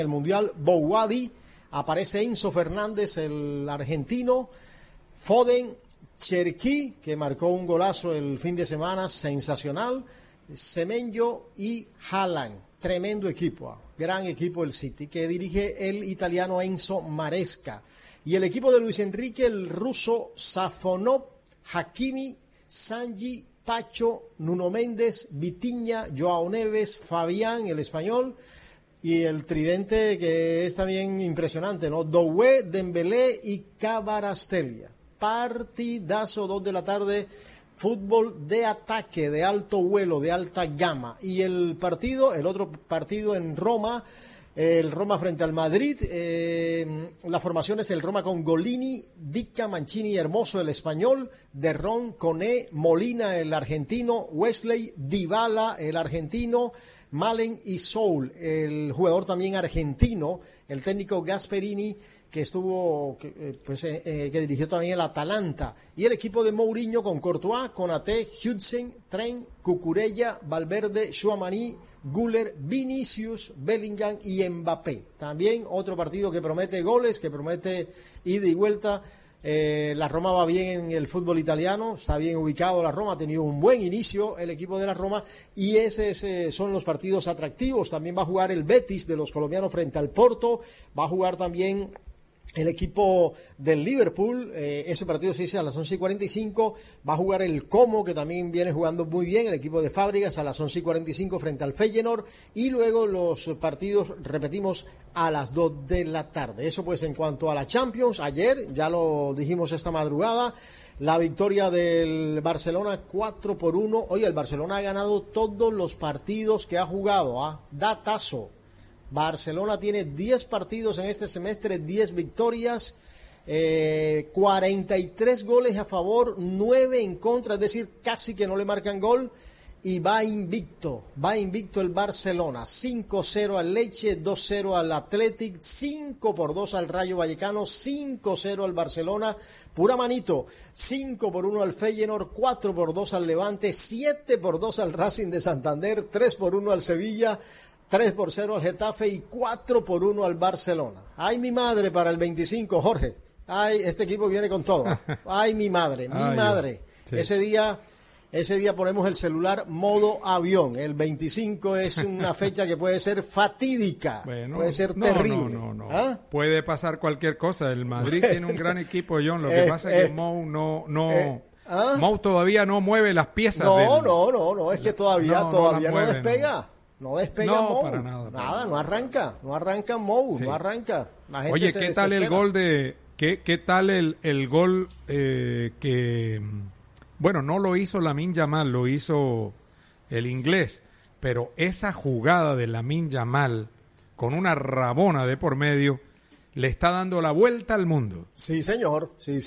el Mundial Bouhaddi, aparece Enzo Fernández, el argentino, Foden, Cherki, que marcó un golazo el fin de semana, sensacional, Semenyo y Haaland. Tremendo equipo, gran equipo el City, que dirige el italiano Enzo Maresca. Y el equipo de Luis Enrique, el ruso Safonov, Hakimi, Sanji, Pacho, Nuno Méndez, Vitinha, Joao Neves, Fabián, el español, y el tridente que es también impresionante, ¿no? Doué, Dembélé y Kvaratskhelia. Partidazo, 2 de la tarde, fútbol de ataque, de alto vuelo, de alta gama. Y el otro partido en Roma, el Roma frente al Madrid, la formación es el Roma con Golini, Dica, Mancini, Hermoso, el español, Derrón, Koné, Molina, el argentino, Wesley, Dybala, el argentino, Malen y Soul, el jugador también argentino, el técnico Gasperini, que dirigió también el Atalanta, y el equipo de Mourinho con Courtois, Konaté, Hudson, Trent, Cucurella, Valverde, Tchouaméni, Güler, Vinicius, Bellingham y Mbappé. También otro partido que promete goles, que promete ida y vuelta. La Roma va bien en el fútbol italiano, está bien ubicado la Roma, ha tenido un buen inicio el equipo de la Roma, y esos son los partidos atractivos. También va a jugar el Betis de los colombianos frente al Porto, va a jugar también el equipo del Liverpool, ese partido se dice a las 11:45, va a jugar el Como, que también viene jugando muy bien, el equipo de Fábregas a las 11:45 frente al Feyenoord, y luego los partidos, repetimos, a las 2 de la tarde. Eso pues en cuanto a la Champions. Ayer, ya lo dijimos esta madrugada, la victoria del Barcelona 4-1. Oye, el Barcelona ha ganado todos los partidos que ha jugado, datazo. Barcelona tiene 10 partidos en este semestre, 10 victorias, 43 goles a favor, 9 en contra, es decir, casi que no le marcan gol, y va invicto el Barcelona, 5-0 al Lecce, 2-0 al Athletic, 5-2 al Rayo Vallecano, 5-0 al Barcelona, pura manito, 5-1 al Feyenoord, 4-2 al Levante, 7-2 al Racing de Santander, 3-1 al Sevilla, 3-0 al Getafe y 4-1 al Barcelona. Ay, mi madre para el 25, Jorge. Ay, este equipo viene con todo. Ay, mi madre. Sí. Ese día ponemos el celular modo avión. El 25 es una fecha que puede ser fatídica, puede ser terrible. No. Puede pasar cualquier cosa. El Madrid tiene un gran equipo, John. Lo que pasa es que Mou Mou todavía no mueve las piezas. No, es que todavía no despega. No despega Mou. Para nada. No arranca Mou, sí. No arranca. La gente Oye, ¿qué tal el gol qué tal el gol que bueno, no lo hizo Lamine Yamal, lo hizo el inglés, pero esa jugada de Lamine Yamal con una rabona de por medio le está dando la vuelta al mundo. Sí, señor.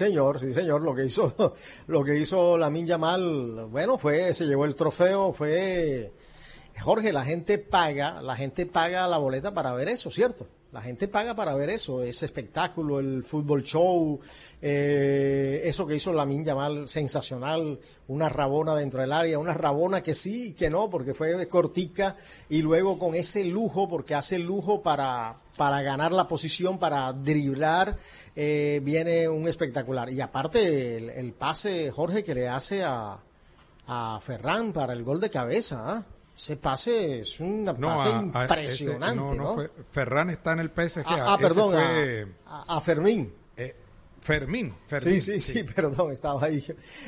Lo que hizo Lamine Yamal, bueno, se llevó el trofeo, Jorge, la gente paga la boleta para ver eso, ¿cierto? La gente paga para ver eso, ese espectáculo, el fútbol show, eso que hizo Lamine Yamal, sensacional, una rabona dentro del área, una rabona que sí y que no, porque fue cortica, y luego con ese lujo, porque hace el lujo para ganar la posición, para driblar, viene un espectacular. Y aparte el pase, Jorge, que le hace a Ferran para el gol de cabeza, Ese pase es un pase impresionante, ¿no? Ferran está en el PSG. Perdón, a Fermín. Fermín. Sí, perdón, estaba ahí.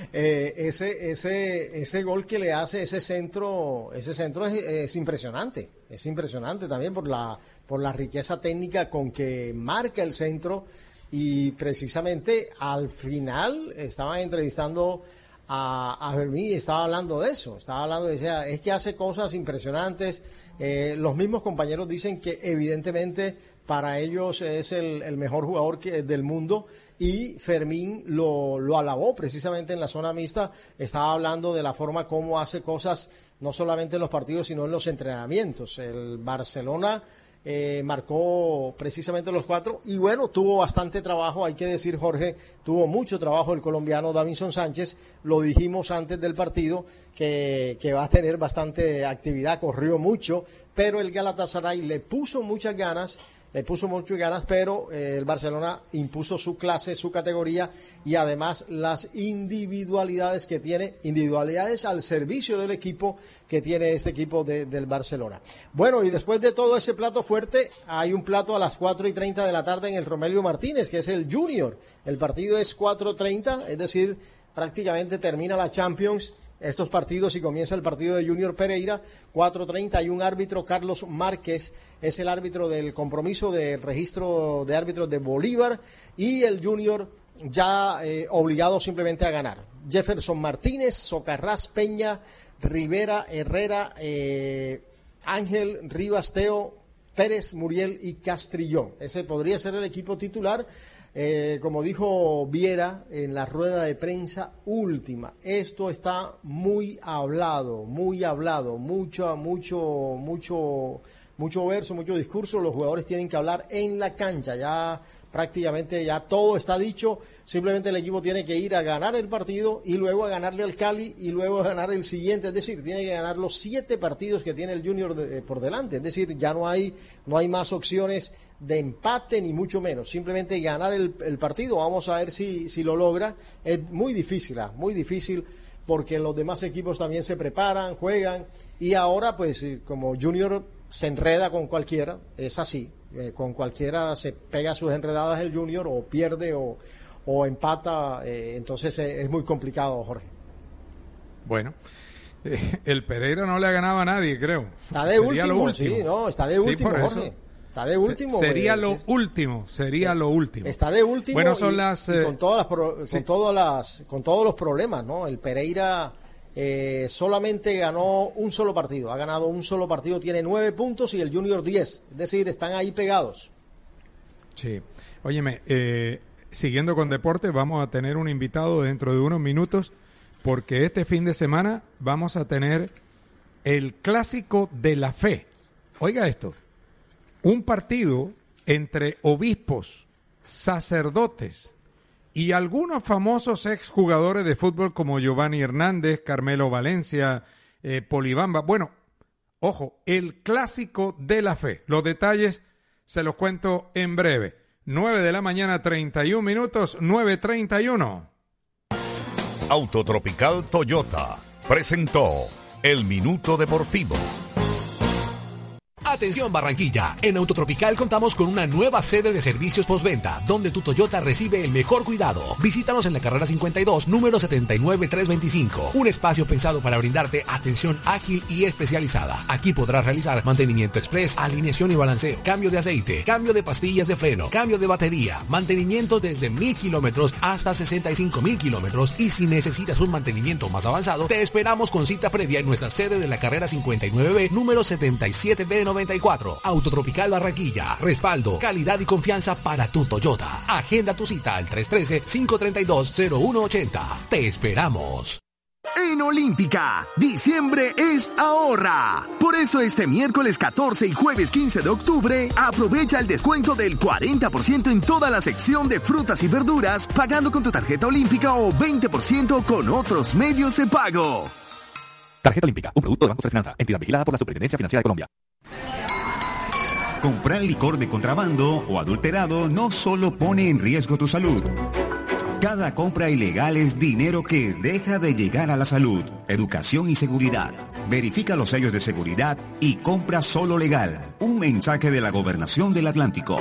Ese gol que le hace, ese centro es impresionante. Es impresionante también por la riqueza técnica con que marca el centro, y precisamente al final estaban entrevistando a Fermín y estaba hablando de eso, decía, es que hace cosas impresionantes. Los mismos compañeros dicen que evidentemente para ellos es el mejor jugador del mundo, y Fermín lo alabó precisamente en la zona mixta. Estaba hablando de la forma como hace cosas, no solamente en los partidos, sino en los entrenamientos. El Barcelona marcó precisamente los 4 y bueno, tuvo bastante trabajo, hay que decir, Jorge, tuvo mucho trabajo el colombiano Davinson Sánchez, lo dijimos antes del partido que va a tener bastante actividad, corrió mucho, pero el Galatasaray le puso muchas ganas, pero el Barcelona impuso su clase, su categoría y además las individualidades que tiene, individualidades al servicio del equipo que tiene este equipo del Barcelona. Bueno, y después de todo ese plato fuerte, hay un plato a las 4:30 de la tarde en el Romelio Martínez, que es el Junior. El partido es 4:30, es decir, prácticamente termina la Champions estos partidos y comienza el partido de Junior Pereira, 4:30, hay un árbitro, Carlos Márquez, es el árbitro del compromiso del registro de árbitros de Bolívar y el Junior ya obligado simplemente a ganar. Jefferson Martínez, Socarrás, Peña, Rivera, Herrera, Ángel, Rivas, Teo, Pérez, Muriel y Castrillón. Ese podría ser el equipo titular. Como dijo Viera en la rueda de prensa última, esto está muy hablado, mucho verso, mucho discurso, los jugadores tienen que hablar en la cancha, ya prácticamente ya todo está dicho, simplemente el equipo tiene que ir a ganar el partido y luego a ganarle al Cali y luego a ganar el siguiente, es decir, tiene que ganar los 7 partidos que tiene el Junior por delante, es decir, ya no hay más opciones de empate ni mucho menos, simplemente ganar el partido, vamos a ver si lo logra, es muy difícil porque los demás equipos también se preparan, juegan y ahora pues como Junior se enreda con cualquiera, es así, con cualquiera se pega sus enredadas el Junior o pierde o empata, entonces es muy complicado, Jorge. Bueno, el Pereira no le ha ganado a nadie, creo. Está de último, sí, no, está de último, Jorge. Está de último. Sería lo último. Está de último. Bueno, son las y con todos los problemas, ¿no? El Pereira solamente ganó un solo partido, ha ganado un solo partido, tiene 9 puntos y el Junior 10, es decir, están ahí pegados. Sí. Óyeme, siguiendo con deporte, vamos a tener un invitado dentro de unos minutos porque este fin de semana vamos a tener el Clásico de la Fe. Oiga esto. Un partido entre obispos, sacerdotes y algunos famosos exjugadores de fútbol como Giovanni Hernández, Carmelo Valencia, Polibamba. Bueno, ojo, el Clásico de la Fe. Los detalles se los cuento en breve. 9 de la mañana, 31 minutos, 9:31. Autotropical Toyota presentó El Minuto Deportivo. Atención Barranquilla, en Autotropical contamos con una nueva sede de servicios postventa, donde tu Toyota recibe el mejor cuidado. Visítanos en la carrera 52, número 79325, un espacio pensado para brindarte atención ágil y especializada. Aquí podrás realizar mantenimiento express, alineación y balanceo, cambio de aceite, cambio de pastillas de freno, cambio de batería, mantenimiento desde 1000 kilómetros hasta 65,000 kilómetros y si necesitas un mantenimiento más avanzado, te esperamos con cita previa en nuestra sede de la carrera 59B, número 77B94. Autotropical Barranquilla. Respaldo, calidad y confianza para tu Toyota. Agenda tu cita al 313-532-0180. Te esperamos. En Olímpica, diciembre es ahorra. Por eso este miércoles 14 y jueves 15 de octubre, aprovecha el descuento del 40% en toda la sección de frutas y verduras, pagando con tu tarjeta Olímpica o 20% con otros medios de pago. Tarjeta Olímpica, un producto de Banco de Finanza, entidad vigilada por la Superintendencia Financiera de Colombia. Comprar licor de contrabando o adulterado no solo pone en riesgo tu salud. Cada compra ilegal es dinero que deja de llegar a la salud, educación y seguridad. Verifica los sellos de seguridad y compra solo legal. Un mensaje de la Gobernación del Atlántico.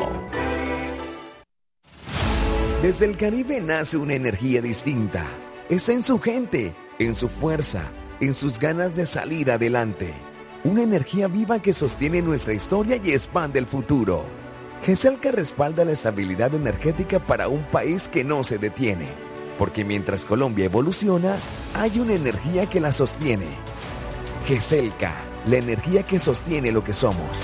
Desde el Caribe nace una energía distinta. Está en su gente, en su fuerza, en sus ganas de salir adelante. Una energía viva que sostiene nuestra historia y expande el futuro. GESELCA respalda la estabilidad energética para un país que no se detiene. Porque mientras Colombia evoluciona, hay una energía que la sostiene. GESELCA, la energía que sostiene lo que somos.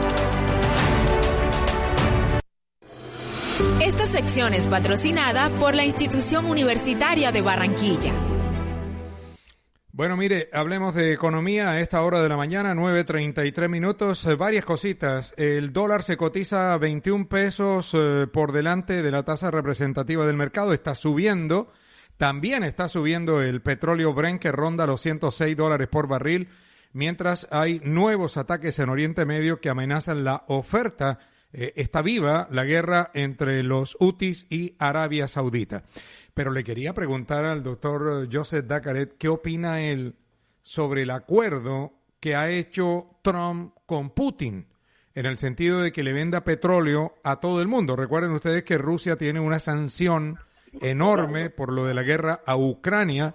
Esta sección es patrocinada por la Institución Universitaria de Barranquilla. Bueno, mire, hablemos de economía a esta hora de la mañana, 9:33 minutos. Varias cositas. El dólar se cotiza a 21 pesos por delante de la tasa representativa del mercado. Está subiendo. También está subiendo el petróleo Brent, que ronda los $106 por barril, mientras hay nuevos ataques en Oriente Medio que amenazan la oferta. Está viva la guerra entre los Hutis y Arabia Saudita. Pero le quería preguntar al doctor Joseph Dacaret qué opina él sobre el acuerdo que ha hecho Trump con Putin, en el sentido de que le venda petróleo a todo el mundo. Recuerden ustedes que Rusia tiene una sanción enorme por lo de la guerra a Ucrania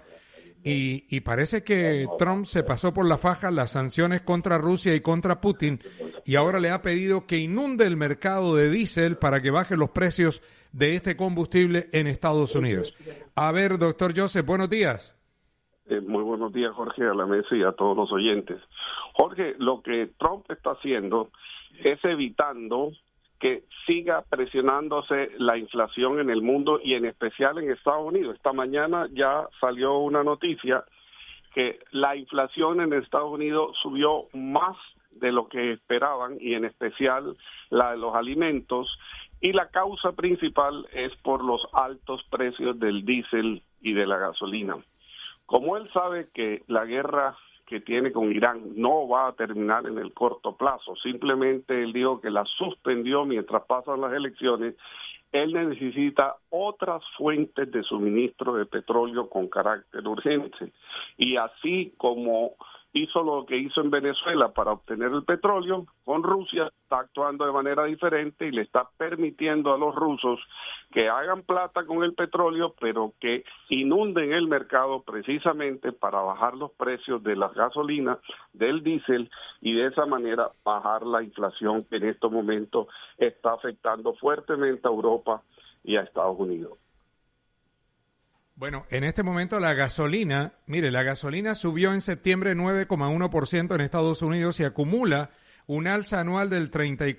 y parece que Trump se pasó por la faja las sanciones contra Rusia y contra Putin y ahora le ha pedido que inunde el mercado de diésel para que bajen los precios de este combustible en Estados Unidos. A ver, doctor Joseph, buenos días. Muy buenos días, Jorge, a la mesa y a todos los oyentes. Jorge, lo que Trump está haciendo es evitando que siga presionándose la inflación en el mundo y en especial en Estados Unidos. Esta mañana ya salió una noticia que la inflación en Estados Unidos subió más de lo que esperaban y en especial la de los alimentos, y la causa principal es por los altos precios del diésel y de la gasolina. Como él sabe que la guerra que tiene con Irán no va a terminar en el corto plazo, simplemente él dijo que la suspendió mientras pasan las elecciones, él necesita otras fuentes de suministro de petróleo con carácter urgente. Y así como hizo lo que hizo en Venezuela para obtener el petróleo, con Rusia está actuando de manera diferente y le está permitiendo a los rusos que hagan plata con el petróleo, pero que inunden el mercado precisamente para bajar los precios de las gasolinas, del diésel, y de esa manera bajar la inflación que en estos momentos está afectando fuertemente a Europa y a Estados Unidos. Bueno, en este momento la gasolina, mire, la gasolina subió en septiembre 9,1% en Estados Unidos y acumula un alza anual del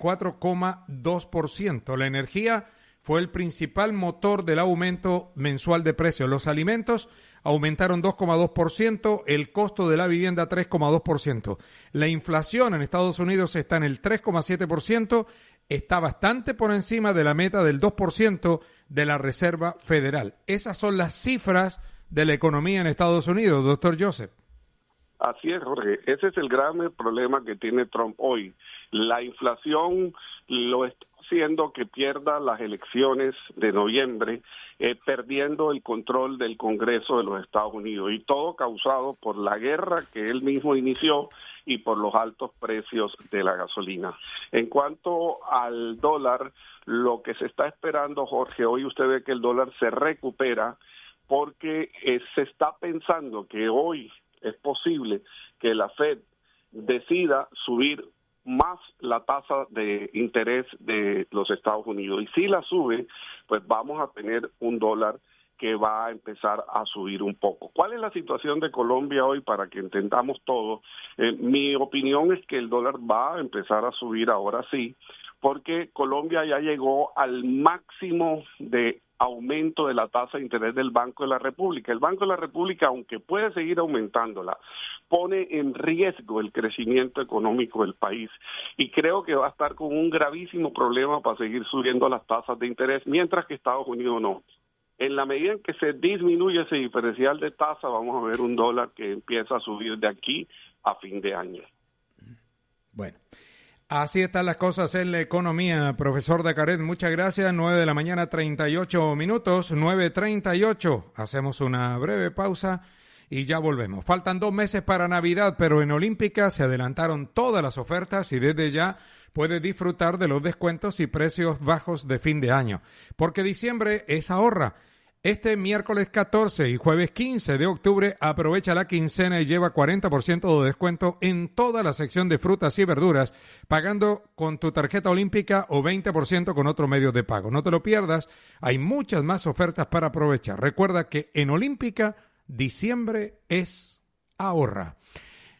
34,2%. La energía fue el principal motor del aumento mensual de precios. Los alimentos aumentaron 2,2%, el costo de la vivienda 3,2%. La inflación en Estados Unidos está en el 3,7%, está bastante por encima de la meta del 2% de la Reserva Federal. Esas son las cifras de la economía en Estados Unidos, doctor Joseph. Así es, Jorge. Ese es el gran problema que tiene Trump hoy. La inflación lo está haciendo que pierda las elecciones de noviembre, perdiendo el control del Congreso de los Estados Unidos, y todo causado por la guerra que él mismo inició y por los altos precios de la gasolina. En cuanto al dólar, lo que se está esperando, Jorge, hoy usted ve que el dólar se recupera porque se está pensando que hoy es posible que la Fed decida subir más la tasa de interés de los Estados Unidos. Y si la sube, pues vamos a tener un dólar que va a empezar a subir un poco. ¿Cuál es la situación de Colombia hoy para que entendamos todo? Mi opinión es que el dólar va a empezar a subir ahora sí, porque Colombia ya llegó al máximo de aumento de la tasa de interés del Banco de la República. El Banco de la República, aunque puede seguir aumentándola, pone en riesgo el crecimiento económico del país, y creo que va a estar con un gravísimo problema para seguir subiendo las tasas de interés, mientras que Estados Unidos no. En la medida en que se disminuye ese diferencial de tasa, vamos a ver un dólar que empieza a subir de aquí a fin de año. Bueno, así están las cosas en la economía, profesor Dacaret. Muchas gracias. 9:38 a.m, 9:38. Hacemos una breve pausa y ya volvemos. Faltan 2 meses para Navidad, pero en Olímpica se adelantaron todas las ofertas y desde ya puedes disfrutar de los descuentos y precios bajos de fin de año, porque diciembre es ahorra. Este miércoles 14 y jueves 15 de octubre aprovecha la quincena y lleva 40% de descuento en toda la sección de frutas y verduras, pagando con tu tarjeta olímpica o 20% con otros medios de pago. No te lo pierdas, hay muchas más ofertas para aprovechar. Recuerda que en Olímpica, diciembre es ahorra.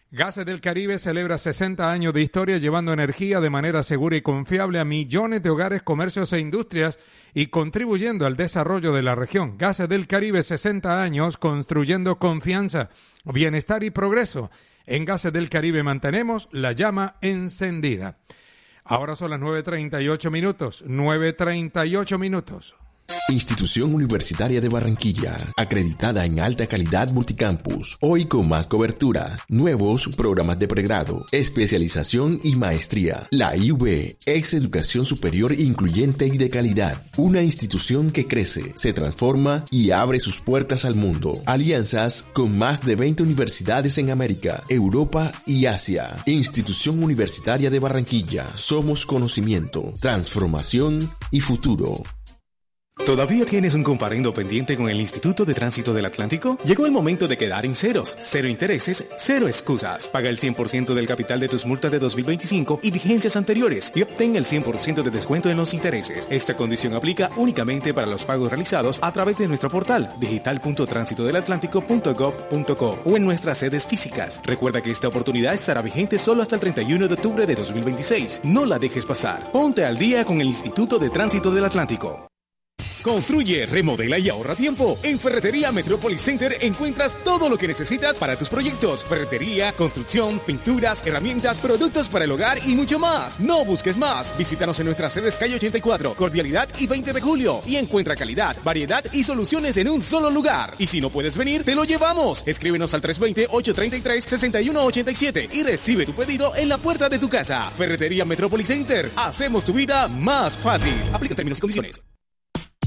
Gases del Caribe celebra 60 años de historia llevando energía de manera segura y confiable a millones de hogares, comercios e industrias y contribuyendo al desarrollo de la región. Gases del Caribe, 60 años construyendo confianza, bienestar y progreso. En Gases del Caribe mantenemos la llama encendida. Ahora son las 9:38 minutos. 9:38 minutos. Institución Universitaria de Barranquilla, acreditada en alta calidad multicampus, hoy con más cobertura, nuevos programas de pregrado, especialización y maestría. La IUB es educación superior incluyente y de calidad, una institución que crece, se transforma y abre sus puertas al mundo. Alianzas con más de 20 universidades en América, Europa y Asia. Institución Universitaria de Barranquilla, somos conocimiento, transformación y futuro. ¿Todavía tienes un comparendo pendiente con el Instituto de Tránsito del Atlántico? Llegó el momento de quedar en ceros, cero intereses, cero excusas. Paga el 100% del capital de tus multas de 2025 y vigencias anteriores y obtén el 100% de descuento en los intereses. Esta condición aplica únicamente para los pagos realizados a través de nuestro portal digital.transitodelatlántico.gov.co o en nuestras sedes físicas. Recuerda que esta oportunidad estará vigente solo hasta el 31 de octubre de 2026. No la dejes pasar. Ponte al día con el Instituto de Tránsito del Atlántico. Construye, remodela y ahorra tiempo. En Ferretería Metropolis Center encuentras todo lo que necesitas para tus proyectos. Ferretería, construcción, pinturas, herramientas, productos para el hogar y mucho más. No busques más. Visítanos en nuestras sedes calle 84, Cordialidad y 20 de julio. Y encuentra calidad, variedad y soluciones en un solo lugar. Y si no puedes venir, te lo llevamos. Escríbenos al 320-833-6187 y recibe tu pedido en la puerta de tu casa. Ferretería Metropolis Center. Hacemos tu vida más fácil. Aplica términos y condiciones.